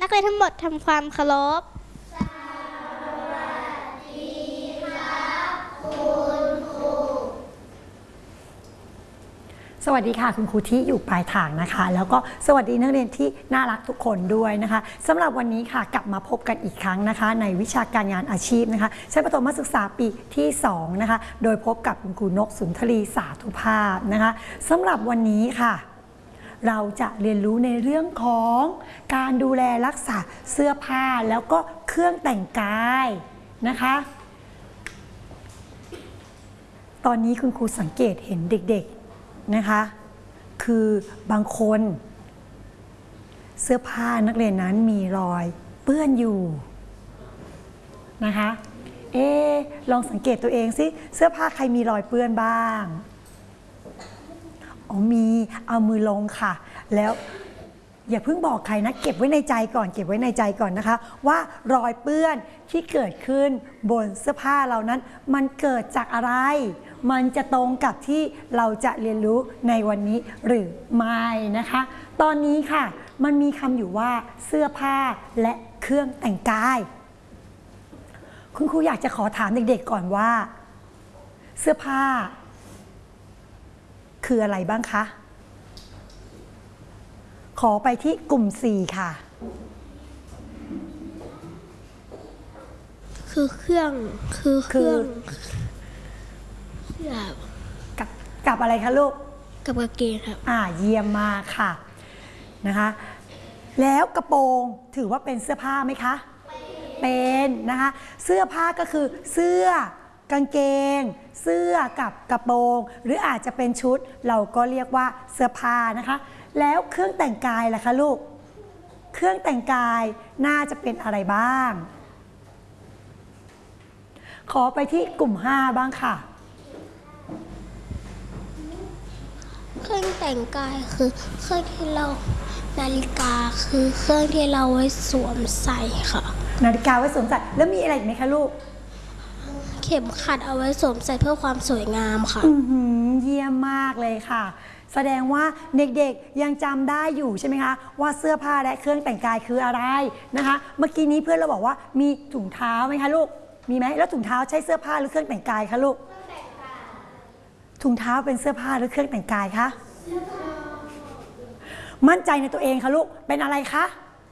นักเรียนทั้งหมดทำความเคารพสวัสดีค่ะคุณครูที่อยู่ปลายทางนะคะแล้วก็สวัสดีนักเรียนที่น่ารักทุกคนด้วยนะคะสำหรับวันนี้ค่ะกลับมาพบกันอีกครั้งนะคะในวิชาการงานอาชีพนะคะชั้นประถมศึกษาปีที่2นะคะโดยพบกับคุณครูนกสุนทรีสาธุภาพนะคะสำหรับวันนี้ค่ะเราจะเรียนรู้ในเรื่องของการดูแลรักษาเสื้อผ้าแล้วก็เครื่องแต่งกายนะคะตอนนี้คุณครูสังเกตเห็นเด็กๆนะคะคือบางคนเสื้อผ้านักเรียนนั้นมีรอยเปื้อนอยู่นะคะลองสังเกตตัวเองสิเสื้อผ้าใครมีรอยเปื้อนบ้างมีเอามือลงค่ะแล้วอย่าเพิ่งบอกใครนะเก็บไว้ในใจก่อนเก็บไว้ในใจก่อนนะคะว่ารอยเปื้อนที่เกิดขึ้นบนเสื้อผ้าเรานั้นมันเกิดจากอะไรมันจะตรงกับที่เราจะเรียนรู้ในวันนี้หรือไม่นะคะตอนนี้ค่ะมันมีคำอยู่ว่าเสื้อผ้าและเครื่องแต่งกายคุณครูอยากจะขอถามเด็กๆก่อนว่าเสื้อผ้าคืออะไรบ้างคะขอไปที่กลุ่ม4ค่ะคือเครื่องกับอะไรคะลูกกับกางเกงครับเยี่ยมมากค่ะนะคะแล้วกระโปรงถือว่าเป็นเสื้อผ้าไหมคะเป็นนะคะเสื้อผ้าก็คือเสื้อกางเกงเสื้อกับกระโปรงหรืออาจจะเป็นชุดเราก็เรียกว่าเสื้อผ้านะคะแล้วเครื่องแต่งกายล่ะคะลูกเครื่องแต่งกายน่าจะเป็นอะไรบ้างขอไปที่กลุ่ม5บ้างค่ะเครื่องแต่งกายคือเครื่องที่เรานาฬิกาคือเครื่องที่เราไว้สวมใส่ค่ะนาฬิกาไว้สวมใส่แล้วมีอะไรอีกไหมคะลูกเข็มขัดเอาไว้สวมใส่เพื่อความสวยงามค่ะเยี่ยมมากเลยค่ะแสดงว่าเด็กๆยังจำได้อยู่ใช่ไหมคะว่าเสื้อผ้าและเครื่องแต่งกายคืออะไรนะคะเมื่อกี้นี้เพื่อนเราบอกว่ามีถุงเท้าไหมคะลูกมีไหมแล้วถุงเท้าใช้เสื้อผ้าหรือเครื่องแต่งกายคะลูกถุงเท้าเป็นเสื้อผ้าหรือเครื่องแต่งกายคะมั่นใจในตัวเองคะลูกเป็นอะไรคะ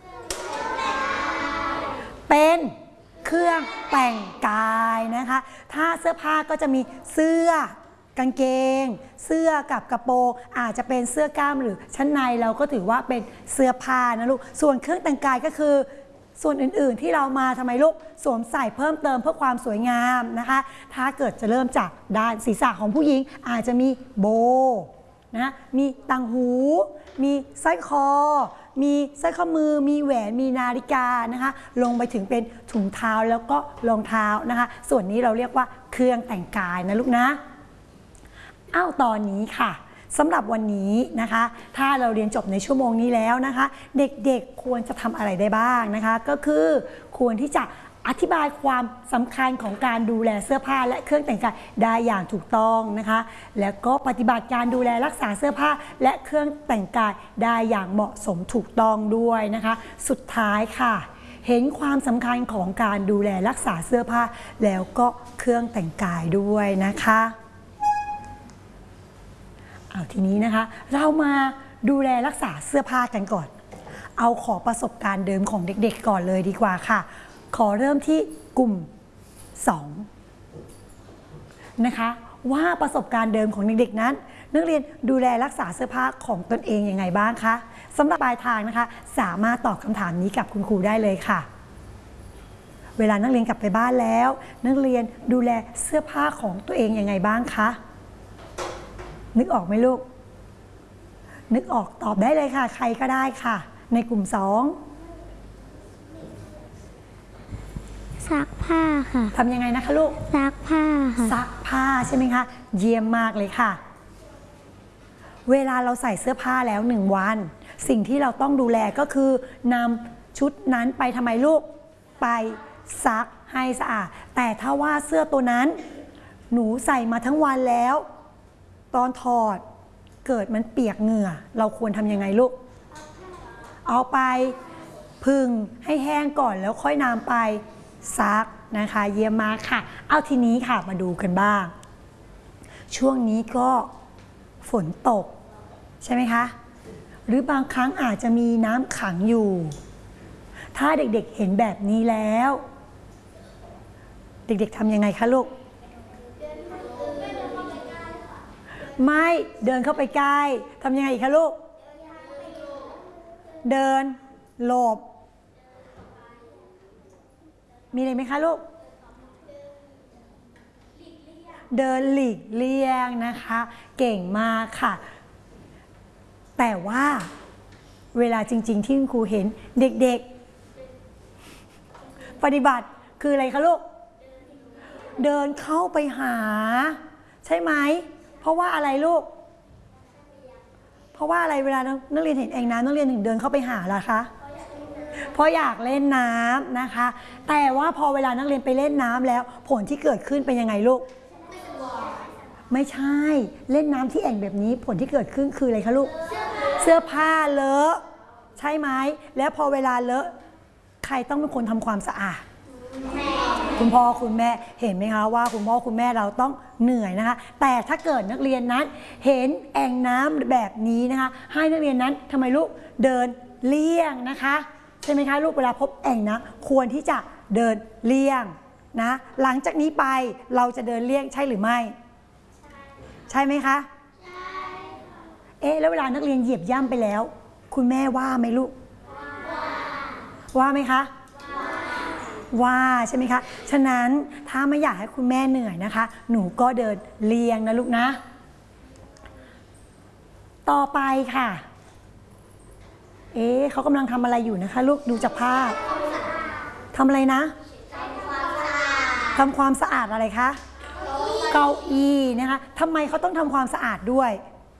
เป็นเครื่องแต่งกายนะคะถ้าเสื้อผ้าก็จะมีเสื้อกางเกงเสื้อกับกระโปรงอาจจะเป็นเสื้อกล้ามหรือชั้นในเราก็ถือว่าเป็นเสื้อผ้านะลูกส่วนเครื่องแต่งกายก็คือส่วนอื่นๆที่เรามาทำไมลูกสวมใส่เพิ่มเติมเพื่อความสวยงามนะคะถ้าเกิดจะเริ่มจากด้านศีรษะของผู้หญิงอาจจะมีโบนะมีต่างหูมีสร้อยคอมีสร้อยข้อมือมีแหวนมีนาฬิกานะคะลงไปถึงเป็นถุงเท้าแล้วก็รองเท้านะคะส่วนนี้เราเรียกว่าเครื่องแต่งกายนะลูกนะตอนนี้ค่ะสำหรับวันนี้นะคะถ้าเราเรียนจบในชั่วโมงนี้แล้วนะคะเด็กๆควรจะทำอะไรได้บ้างนะคะก็คือควรที่จะอธิบายความสำคัญของการดูแลเสื้อผ้าและเครื่องแต่งกายได้อย่างถูกต้องนะคะแล้วก็ปฏิบัติการดูแลรักษาเสื้อผ้าและเครื่องแต่งกายได้อย่างเหมาะสมถูกต้องด้วยนะคะสุดท้ายค่ะเห็นความสำคัญของการดูแลรักษาเสื้อผ้าแล้วก็เครื่องแต่งกายด้วยนะคะทีนี้นะคะเรามาดูแลรักษาเสื้อผ้ากันก่อนเอาขอประสบการณ์เดิมของเด็กๆก่อนเลยดีกว่าค่ะขอเริ่มที่กลุ่ม2นะคะว่าประสบการณ์เดิมของเด็กๆนั้นนักเรียนดูแลรักษาเสื้อผ้าของตนเองยังไงบ้างคะสำหรับปลายทางนะคะสามารถตอบคำถามนี้กับคุณครูได้เลยค่ะเวลานักเรียนกลับไปบ้านแล้วนักเรียนดูแลเสื้อผ้าของตัวเองยังไงบ้างคะนึกออกไหมลูกนึกออกตอบได้เลยค่ะใครก็ได้ค่ะในกลุ่ม2 ซักผ้าค่ะทำยังไงนะคะลูกซักผ้าค่ะซักผ้าใช่ไหมคะเยี่ยมมากเลยค่ะเวลาเราใส่เสื้อผ้าแล้ว1วันสิ่งที่เราต้องดูแลก็คือนำชุดนั้นไปทำไมลูกไปซักให้สะอาดแต่ถ้าว่าเสื้อตัวนั้นหนูใส่มาทั้งวันแล้วตอนถอดเกิดมันเปียกเหงื่อเราควรทำยังไงลูกเอาไปพึ่งให้แห้งก่อนแล้วค่อยนำไปซักนะคะเยี่ยมมากค่ะเอาทีนี้ค่ะมาดูกันบ้างช่วงนี้ก็ฝนตกใช่ไหมคะหรือบางครั้งอาจจะมีน้ำขังอยู่ถ้าเด็กๆเห็นแบบนี้แล้วเด็กๆทำยังไงคะลูกไม่เดินเข้าไปใกล้ทำยังไงอีกคะลูกเดินหลบมีอะไรไหมคะลูกเดินหลีกเลี่ยงนะคะเก่งมากค่ะแต่ว่าเวลาจริงๆที่คุณครูเห็นเด็กๆปฏิบัติคืออะไรคะลูกเดินเข้าไปหาใช่ไหมเพราะว่าอะไรลูกเพราะว่าอะไรเวลานักเรียนเห็นแอ่งน้ำนักเรียนถึงเดินเข้าไปหาล่ะคะเพราะอยากเล่นน้ำนะคะแต่ว่าพอเวลานักเรียนไปเล่นน้ำแล้วผลที่เกิดขึ้นเป็นยังไงลูกไม่ใช่เล่นน้ำที่แอ่งแบบนี้ผลที่เกิดขึ้นคืออะไรคะลูกเสื้อผ้าเลอะใช่ไหมแล้วพอเวลาเลอะใครต้องเป็นคนทำความสะอาดคุณพ่อคุณแม่เห็นไหมคะว่าคุณพ่อคุณแม่เราต้องเหนื่อยนะคะแต่ถ้าเกิดนักเรียนนั้นเห็นแอ่งน้ำแบบนี้นะคะให้นักเรียนนั้นทำไมลูกเดินเลี่ยงนะคะใช่ไหมคะลูกเวลาพบแอ่งน้ำควรที่จะเดินเลี่ยงนะหลังจากนี้ไปเราจะเดินเลี่ยงใช่หรือไม่ใช่ไหมคะใช่แล้วเวลานักเรียนเหยียบย่ำไปแล้วคุณแม่ว่าไหมลูกว่าไหมคะว่าใช่ไหมคะฉะนั้นถ้าไม่อยากให้คุณแม่เหนื่อยนะคะหนูก็เดินเลี่ยงนะลูกนะต่อไปค่ะเขากำลังทำอะไรอยู่นะคะลูกดูจากภาพทำอะไรนะทำความสะอาดอะไรคะเก้าอี้นะคะทำไมเขาต้องทำความสะอาดด้วย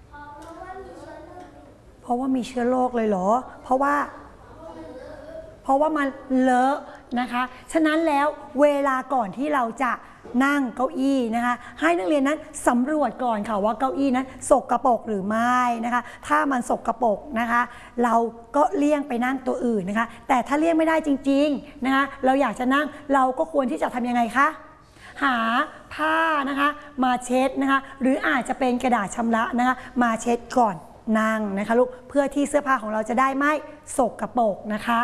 เพราะว่ามีเชื้อโรคเลยเหรอเพราะว่ามันเลอะนะคะฉะนั้นแล้วเวลาก่อนที่เราจะนั่งเก้าอี้นะคะให้นักเรียนนั้นสำรวจก่อนค่ะว่าเก้าอี้นั้นสกปรกหรือไม่นะคะถ้ามันสกปรกนะคะเราก็เลี่ยงไปนั่งตัวอื่นนะคะแต่ถ้าเลี่ยงไม่ได้จริงๆนะคะเราอยากจะนั่งเราก็ควรที่จะทำยังไงคะหาผ้านะคะมาเช็ดนะคะหรืออาจจะเป็นกระดาษชำระนะคะมาเช็ดก่อนนั่งนะคะลูกเพื่อที่เสื้อผ้าของเราจะได้ไม่สกปรกนะคะ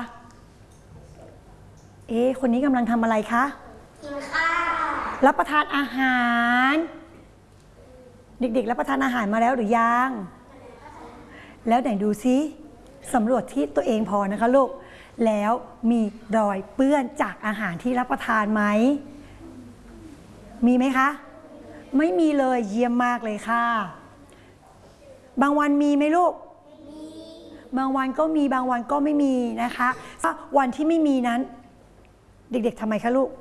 คนนี้กำลังทำอะไรคะกินข้าวรับประทานอาหารเด็กๆรับประทานอาหารมาแล้วหรือยังแล้วไหนดูซิสำรวจที่ตัวเองพอนะคะลูกแล้วมีรอยเปื้อนจากอาหารที่รับประทานไหมมีไหมคะไม่มีเลยเยี่ยมมากเลยค่ะบางวันมีไหมลูกบางวันก็มีบางวันก็ไม่มีนะคะวันที่ไม่มีนั้นเด็กๆทำไมคะลูก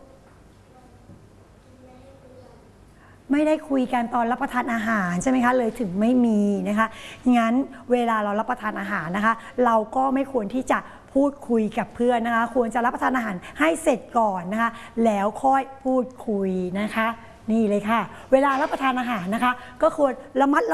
ไม่ได้คุยกันตอนรับประทานอาหารใช่ไหมคะเลยถึงไม่มีนะคะงั้นเวลาเรารับประทานอาหารนะคะเราก็ไม่ควรที่จะพูดคุยกับเพื่อนนะคะควรจะรับประทานอาหารให้เสร็จก่อนนะคะแล้วค่อยพูดคุยนะคะนี่เลยค่ะเวลารับประทานอาหารนะคะก็ควรระมัดระวัง